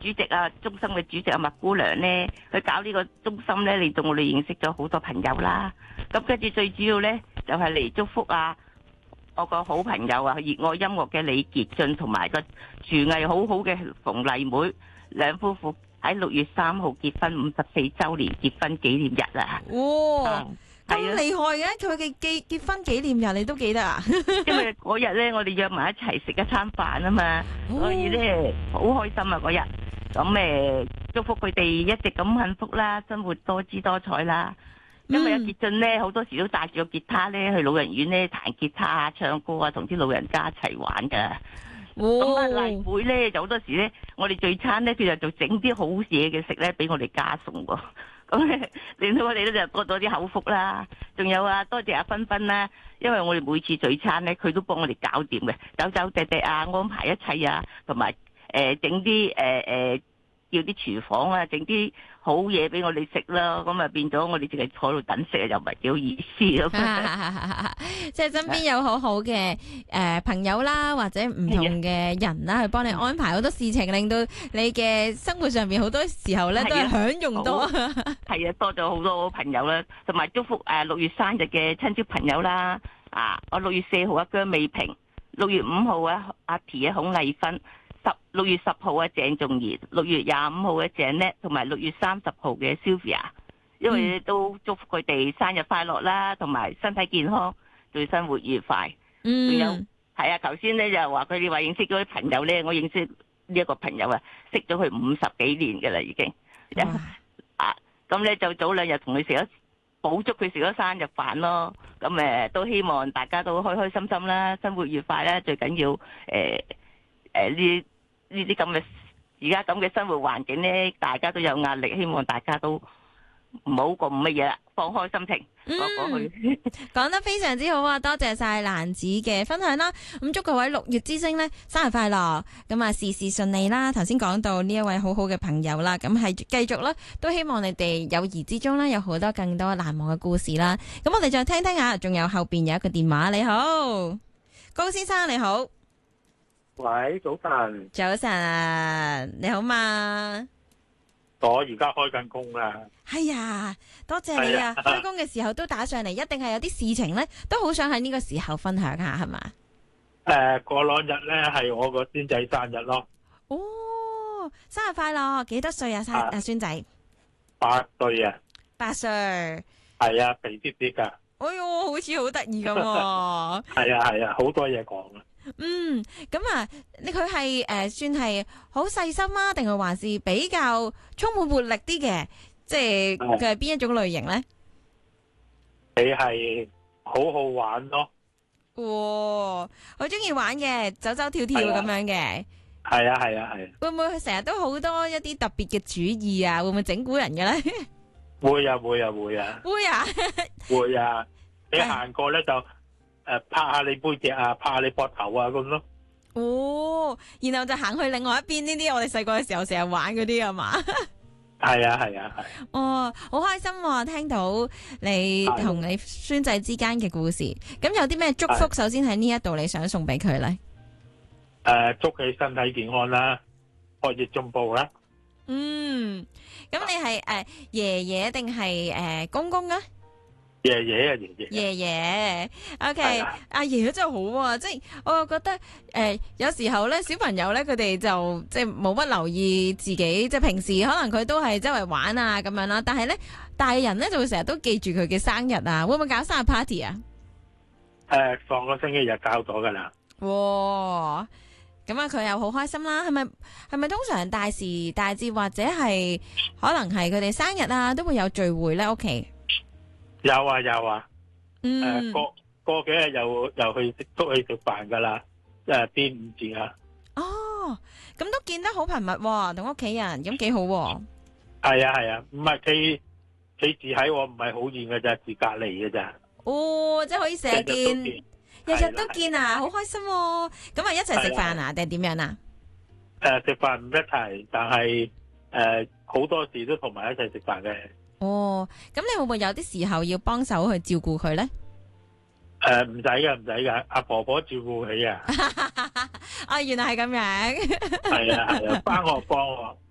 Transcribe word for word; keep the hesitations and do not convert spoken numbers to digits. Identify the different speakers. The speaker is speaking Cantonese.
Speaker 1: 主席啊，中心嘅主席啊，麥姑娘咧，去搞呢個中心咧，令到我哋認識咗好多朋友啦。咁跟住最主要咧，就係、是、嚟祝福啊，我個好朋友啊，熱愛音樂嘅李傑俊同埋個廚藝好好嘅馮麗妹兩夫婦喺六月三號結婚五十四週年結婚紀念日啊！
Speaker 2: 哇，咁
Speaker 1: 係啊
Speaker 2: 厲害嘅，佢嘅結結婚紀念日你都記得啊？
Speaker 1: 因為嗰日咧，我哋約埋一齊食一餐飯啊嘛，所以咧好開心啊嗰日。咁誒，祝福佢哋一直咁幸福啦，生活多姿多彩啦。因為阿傑俊咧，好多時都帶住個吉他咧去老人院咧彈吉他啊、唱歌啊，同啲老人家一齊玩噶。咁啊麗妹咧，就好多時咧，我哋聚餐咧，佢就做整啲好嘢嘅食咧，俾我哋加餸喎。咁咧令到我哋咧就多咗啲口福啦。仲有啊，多謝阿芬芬啦，因為我哋每次聚餐咧，佢都幫我哋搞掂嘅，走走趯趯啊，安排一切啊，同埋誒整啲誒誒叫啲廚房啊，整啲好嘢俾我哋食啦。咁啊變咗我哋淨係坐度等食啊，又唔係幾好意思咁。
Speaker 2: 即係身邊有好好嘅誒朋友啦，或者唔同嘅人啦，去幫你安排好多事情，令到你嘅生活上面好多時候咧都係享用多。
Speaker 1: 係啊，多咗好多朋友啦，同埋祝福誒六月生日嘅親戚朋友啦。啊，我六月四號啊姜美萍，六月五號啊阿 T 啊孔麗芬，十六月十號啊鄭仲儀，六月廿五號嘅鄭叻，同埋六月三十號嘅 Sylvia， 因為都祝福佢哋生日快樂啦，同埋身體健康，對生活愉快。嗯，仲有係啊，頭先咧就話佢哋話認識嗰啲朋友咧，我認識呢一個朋友啊，識咗佢五十幾年噶啦已經。啊，咁咧就早兩日同佢食咗，補祝佢食咗生日飯咯。咁誒都希望大家都開開心心啦，生活愉快啦，最緊要誒誒呢呢啲咁嘅而家咁嘅生活環境咧，大家都有壓力，希望大家都唔好咁乜嘢啦，放開心情。
Speaker 2: 嗯，
Speaker 1: 講去
Speaker 2: 講得非常之好啊！多謝晒蘭子嘅分享啦。咁祝各位六月之星呢生日快樂，咁啊事事順利啦。頭先講到呢一位好好嘅朋友啦，咁係繼續啦，都希望你哋友誼之中啦有好多更多難忘嘅故事啦。咁我哋再聽聽下，仲有後邊有一個電話。你好，高先生你好。
Speaker 3: 喂，早晨。
Speaker 2: 早晨啊，你好嘛？
Speaker 3: 我而家開緊工啦。
Speaker 2: 係啊，多謝你啊！開工嘅時候都打上嚟，一定係有啲事情咧，都好想喺呢個時候分享下，係嘛？
Speaker 3: 誒、呃，過兩日咧係我個孫仔生日咯。
Speaker 2: 哦，生日快樂！幾多歲啊？生啊孫仔？
Speaker 3: 八歲啊。
Speaker 2: 八歲。
Speaker 3: 係啊，肥啲啲噶。
Speaker 2: 哎喲，好似好得意咁。係
Speaker 3: 啊係啊，好多嘢講啊。
Speaker 2: 嗯，咁啊，你佢係誒算係好細心啊，定係還是比較充滿活力啲嘅？即係佢係邊一種類型咧？
Speaker 3: 你係好好玩咯。
Speaker 2: 哇，好中意玩嘅，走走跳跳咁樣嘅。
Speaker 3: 係啊係啊係。
Speaker 2: 會唔會佢成日都好多一啲特別嘅主意啊？會唔會整蠱人嘅咧？
Speaker 3: 會啊會啊會啊。
Speaker 2: 會啊。
Speaker 3: 會啊！你行過咧就誒拍下你背脊啊，拍下你膊頭啊咁咯。
Speaker 2: 哦，然後就行去另外一邊，呢啲我哋細個嘅時候成日玩嗰啲啊嘛。
Speaker 3: 係啊係啊係。
Speaker 2: 哦，好開心喎！聽到你同你孫仔之間嘅故事，咁有啲咩祝福？首先喺呢一度，你想送俾佢咧？
Speaker 3: 誒，祝佢身體健康啦，學業進步啦。
Speaker 2: 嗯，咁你係誒爺爺定係誒公公啊？
Speaker 3: 爺爺啊，爺爺。
Speaker 2: 爺爺，OK，阿爺爺真係好啊！即係我又覺得誒、呃，有時候咧，小朋友咧，佢哋就即係冇乜留意自己，即係平時可能佢都係周圍玩啊咁樣啦。但係咧，大人咧就會成日都記住佢嘅生日啊，會唔會搞生日 party 啊？
Speaker 3: 誒、呃，上個星期日搞咗噶啦。
Speaker 2: 哇！咁啊，佢又好開心啦。係咪係咪通常大時大節或者係可能係佢哋生日啊，都會有聚會咧？屋企？
Speaker 3: 有啊有啊，誒、
Speaker 2: 嗯
Speaker 3: 呃、過過幾日又又去食出去食飯噶啦，誒端午節啊。
Speaker 2: 哦，咁都見得好頻密喎，同屋企人，咁幾好喎。
Speaker 3: 係啊係啊，唔係佢佢住喺我唔係好遠嘅咋，住隔籬嘅咋。
Speaker 2: 哦，即係可以成日見，日日都見啊，好開心喎。咁啊一齊食飯啊，定係點樣啊？
Speaker 3: 誒食飯唔一齊，但係誒好多時都同埋一齊食飯嘅。
Speaker 2: 哦，咁你會唔會有啲時候要幫手去照顧佢咧？
Speaker 3: 誒唔使噶唔使噶，阿婆婆照顧佢啊。
Speaker 2: 啊，原來係咁樣。
Speaker 3: 係啊係啊，翻學放學